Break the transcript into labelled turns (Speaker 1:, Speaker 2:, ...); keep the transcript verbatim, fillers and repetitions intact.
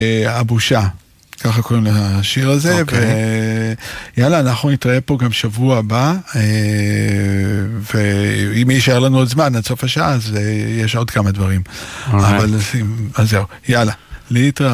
Speaker 1: הבושה, ככה קוראים לשיר הזה, ויאללה, אנחנו נתראה פה גם שבוע הבא, ואם יישאר לנו עוד זמן עד סוף השעה, אז יש עוד כמה דברים. אבל אז זהו, יאללה, להתראות.